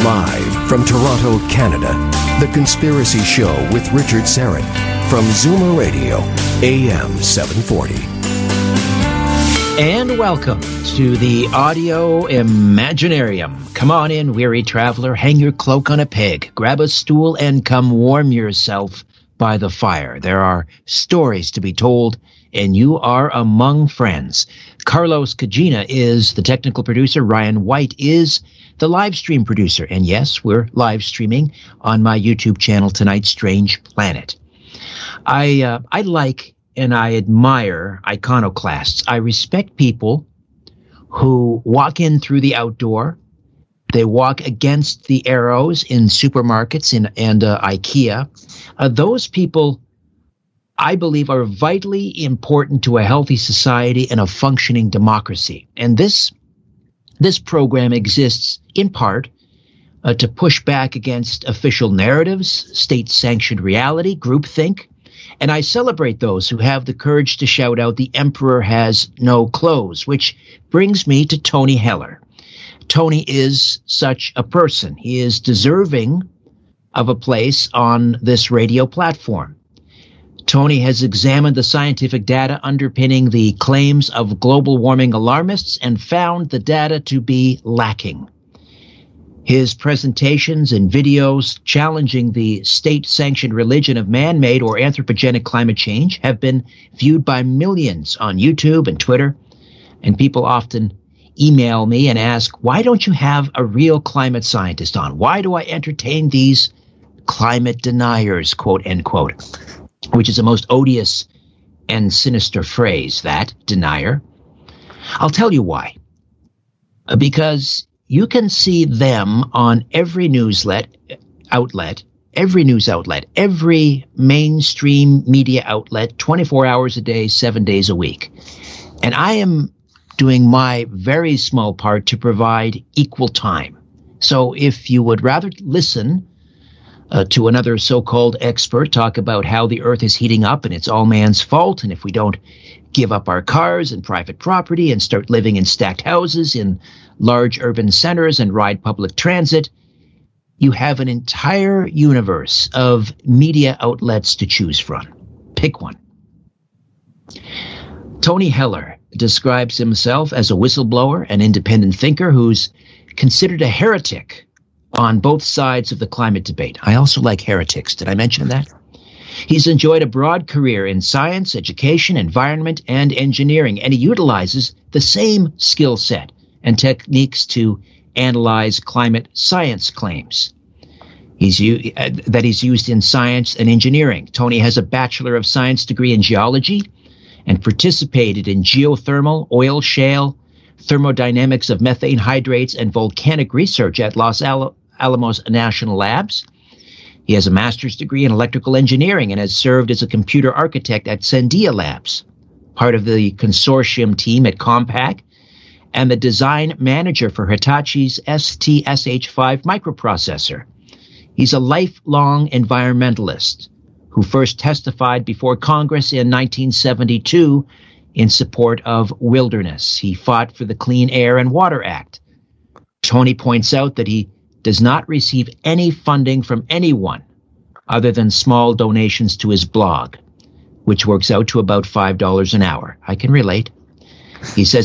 Live from Toronto, Canada, The Conspiracy Show with Richard Syrett from Zoomer Radio, AM 740. And welcome to the Audio Imaginarium. Come on in, weary traveler, hang your cloak on a peg, grab a stool, and come warm yourself by the fire. There are stories to be told, and you are among friends. Carlos Cagina is the technical producer. Ryan White is the live stream producer. And yes, we're live streaming on my YouTube channel tonight, Strange Planet. I like and I admire iconoclasts. I respect people who walk in through the outdoor. They walk against the arrows in supermarkets and IKEA. Those people, I believe, are vitally important to a healthy society and a functioning democracy. And this program exists in part to push back against official narratives, state-sanctioned reality, groupthink. And I celebrate those who have the courage to shout out, "The emperor has no clothes," which brings me to Tony Heller. Tony is such a person. He is deserving of a place on this radio platform. Tony has examined the scientific data underpinning the claims of global warming alarmists and found the data to be lacking. His presentations and videos challenging the state-sanctioned religion of man-made or anthropogenic climate change have been viewed by millions on YouTube and Twitter, and people often email me and ask, why don't you have a real climate scientist on? Why do I entertain these climate deniers, quote, end quote, which is a most odious and sinister phrase, that, denier. I'll tell you why. Because you can see them on every news outlet, every mainstream media outlet, 24 hours a day, 7 days a week. And I am doing my very small part to provide equal time. So if you would rather listen to another so-called expert talk about how the earth is heating up and it's all man's fault, and if we don't give up our cars and private property and start living in stacked houses in large urban centers and ride public transit, you have an entire universe of media outlets to choose from. Pick one. Tony Heller describes himself as a whistleblower, an independent thinker who's considered a heretic on both sides of the climate debate. I also like heretics. Did I mention that? He's enjoyed a broad career in science, education, environment, and engineering, and he utilizes the same skill set and techniques to analyze climate science claims that he's used in science and engineering. Tony has a Bachelor of Science degree in geology and participated in geothermal, oil shale, thermodynamics of methane hydrates, and volcanic research at Los Alamos National Labs. He has a master's degree in electrical engineering and has served as a computer architect at Sandia Labs, part of the consortium team at Compaq, and the design manager for Hitachi's STSH5 microprocessor. He's a lifelong environmentalist who first testified before Congress in 1972 in support of wilderness. He fought for the Clean Air and Water Act. Tony points out that he does not receive any funding from anyone other than small donations to his blog, which works out to about $5 an hour. I can relate. He says